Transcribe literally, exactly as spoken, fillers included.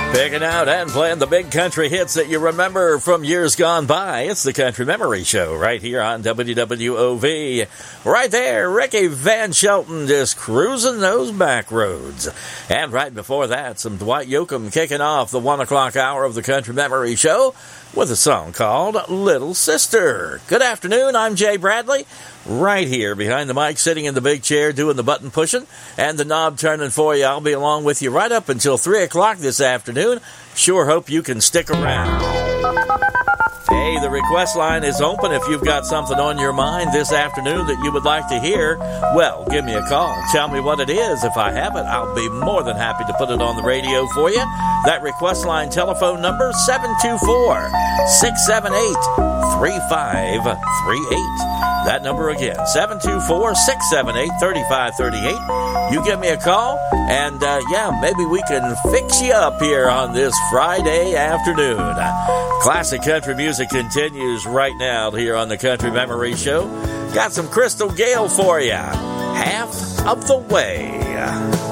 Picking out and playing the big country hits that you remember from years gone by. It's the Country Memory Show right here on W W O V. Right there, Ricky Van Shelton just cruising those back roads. And right before that, some Dwight Yoakam kicking off the one o'clock hour of the Country Memory Show with a song called Little Sister. Good afternoon, I'm Jay Bradley. Right here behind the mic, sitting in the big chair, doing the button pushing and the knob turning for you. I'll be along with you right up until three o'clock this afternoon. Sure hope you can stick around. Hey, the request line is open if you've got something on your mind this afternoon that you would like to hear. Well, give me a call. Tell me what it is. If I have it, I'll be more than happy to put it on the radio for you. That request line telephone number, seven two four, six seven eight, three five three eight. That number again, seven two four, six seven eight, three five three eight. You give me a call, and uh, yeah, maybe we can fix you up here on this Friday afternoon. Classic country music continues right now here on the Country Memory Show. Got some Crystal Gale for you. Half of the way.